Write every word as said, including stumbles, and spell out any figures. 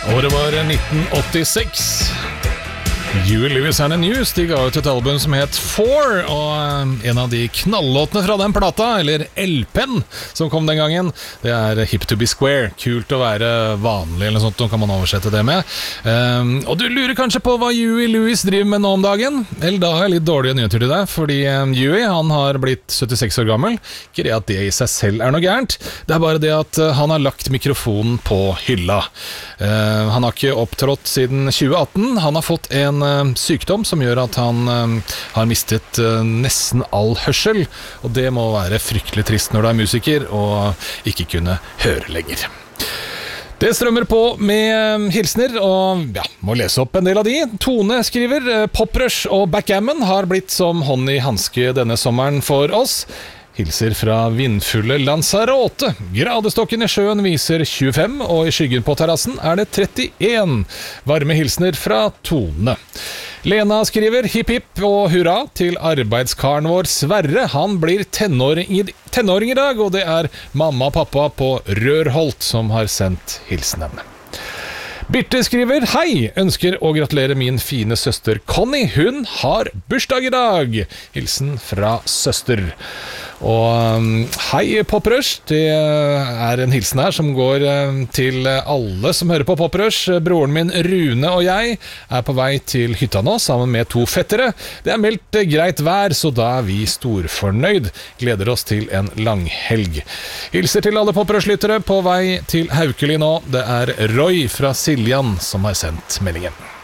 Året var nitten åttiseks. Huey Lewis and the News, de ga ut et album som het Four, og en av de knallåtene fra den plata, eller L P-en som kom den gangen, det er Hip to be square. Kult å være vanlig, eller noe sånt, nå kan man oversette det med. Um, og du lurer kanskje på hva Huey Lewis driver med nå om dagen? Eller da har jeg litt dårlige nyheter til deg, fordi um, Huey, han har blitt syttiseks år gammel. Ikke det at det i seg selv er noe gærent, det er bare det at uh, han har lagt mikrofonen på hylla. Uh, han har ikke opptrådt siden tjue atten, han har fått en sykdom som gjør at han uh, har mistet uh, nesten all hørsel, og det må være fryktelig trist når du er musiker og ikke kunne høre lenger. Det strømmer på med hilsner, og ja, må lese opp en del av de. Tone skriver, Poprush og backgammon har blitt som hånd i handske denne sommeren for oss. Hilser fra vindfulle Lanzarote. Gradestokken i sjøen viser tjuefem, og i skyggen på terrassen er det trettien. Varme hilsner fra Tone. Lena skriver hipp hipp og hurra til arbeidskaren vår Sverre. Han blir tenåring i, tenåring i dag, og det er mamma og pappa på Rørholt som har sendt hilsenen. Birte skriver, hei, ønsker å gratulere min fine søster Conny, hun har bursdag i dag. Hilsen fra søster. Og hei Poprush, det er en hilsen her som går til alle som hører på Poprush. Broren min Rune og jeg er på vei til hytta nå sammen med to fettere. Det er meldt greit vær, så da er vi storfornøyd. Gleder oss til en lang helg. Hilser til alle Poprush-lyttere på vei til Haukeli nå. Det er Roy fra Siljan som har sendt meldingen.